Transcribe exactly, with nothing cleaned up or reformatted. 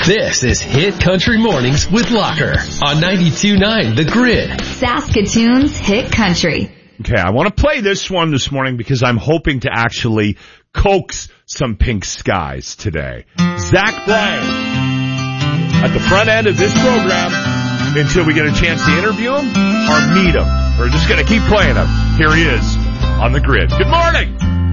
This is Hit Country Mornings with Locker on ninety-two point nine The Grid. Saskatoon's Hit Country. Okay, I want to play this one this morning because I'm hoping to actually coax some pink skies today. Zach Bryan at the front end of this program until we get a chance to interview him or meet him. We're just going to keep playing him. Here he is on The Grid. Good morning.